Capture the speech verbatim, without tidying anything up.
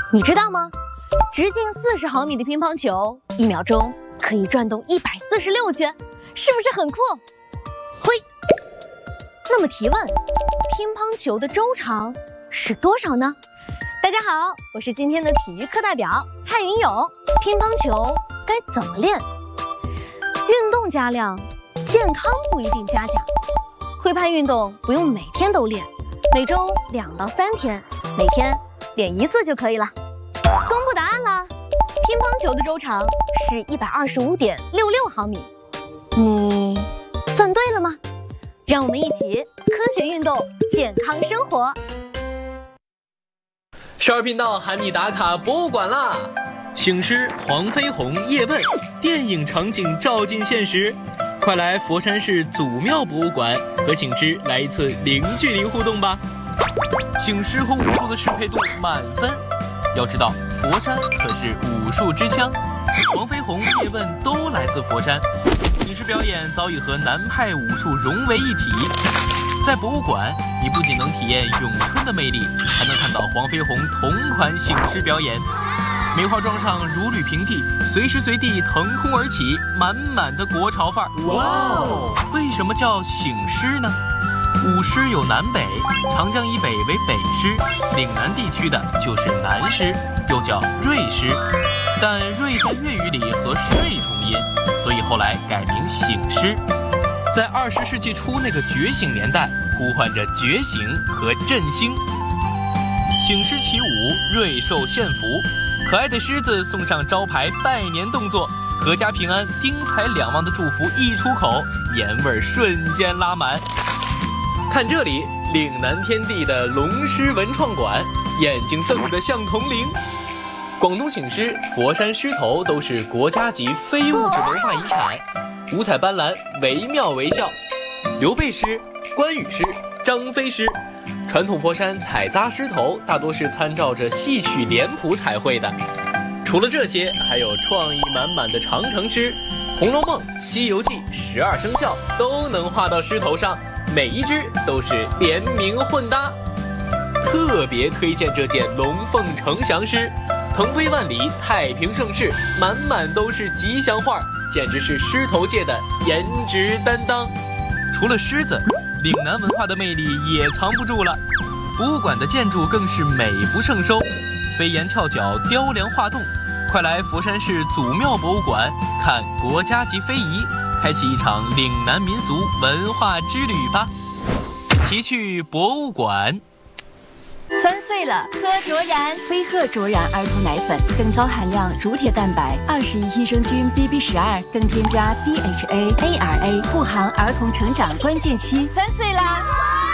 你知道吗？直径四十毫米的乒乓球，一秒钟可以转动一百四十六圈，是不是很酷？嘿，那么提问，乒乓球的周长是多少呢？大家好，我是今天的体育课代表蔡云友。乒乓球该怎么练？运动加量，健康不一定加价。会拍运动不用每天都练，每周两到三天，每天练一次就可以了。公布答案啦！乒乓球的周长是一百二十五点六六毫米，你算对了吗？让我们一起科学运动，健康生活。 少儿频道喊你打卡博物馆啦！醒狮黄飞鸿叶问，电影场景照进现实。快来佛山市祖庙博物馆和醒狮来一次零距离互动吧！醒狮和武术的适配度满分。要知道，佛山可是武术之乡，黄飞鸿、叶问都来自佛山。醒狮表演早已和南派武术融为一体。在博物馆，你不仅能体验咏春的魅力，还能看到黄飞鸿同款醒狮表演。梅花桩上如履平地，随时随地腾空而起，满满的国潮范儿。哇哦！为什么叫醒狮呢？舞狮有南北，长江以北为北狮，岭南地区的就是南狮，又叫瑞狮。但瑞在粤语里和睡同音，所以后来改名醒狮。在二十世纪初那个觉醒年代，呼唤着觉醒和振兴。醒狮起舞，瑞兽献福。可爱的狮子送上招牌拜年动作，阖家平安、丁财两旺的祝福一出口，年味瞬间拉满。看这里，岭南天地的龙狮文创馆，眼睛瞪得像铜铃。广东醒狮、佛山狮头都是国家级非物质文化遗产，五彩斑斓，惟妙惟肖。刘备狮、关羽狮、张飞狮。传统佛山彩扎狮头大多是参照着戏曲脸谱彩绘的。除了这些，还有创意满满的长城狮，《红楼梦》《西游记》十二生肖都能画到狮头上，每一只都是联名混搭。特别推荐这件龙凤呈祥狮，腾飞万里，太平盛世，满满都是吉祥话，简直是狮头界的颜值担当。除了狮子，岭南文化的魅力也藏不住了，博物馆的建筑更是美不胜收，飞檐翘角，雕梁画栋。快来佛山市祖庙博物馆看国家级非遗，开启一场岭南民俗文化之旅吧！齐去博物馆。 三岁了，喝卓然飞鹤卓然儿童奶粉，更高含量乳铁蛋白，二十亿益生菌 B B 十二，更添加 D H A A R A， 护航儿童成长关键期。三岁啦！